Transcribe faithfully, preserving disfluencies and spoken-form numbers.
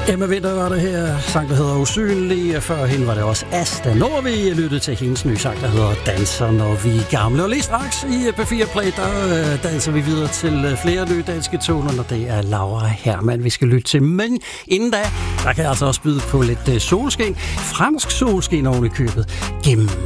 Emma Winter var det her, sang der hedder Usynlig. Før hende var det også Asta Nordvig. Jeg lyttede til hendes nye sang, der hedder Danser, når vi er gamle. Og lige straks i P fire Play, der øh, danser vi videre til flere nye danske toner, når det er Laura Hermann, vi skal lytte til. Men inden da, der kan jeg altså også byde på lidt øh, solskin. Fransk solskin oven i købet gennem